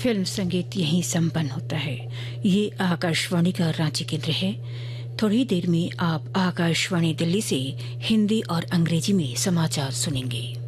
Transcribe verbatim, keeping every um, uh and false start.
Film संगीत यहीं संपन्न होता है। ये आकाशवाणी का रांची केंद्र है। थोड़ी देर में आप आकाशवाणी दिल्ली से हिंदी और अंग्रेजी में समाचार सुनेंगे।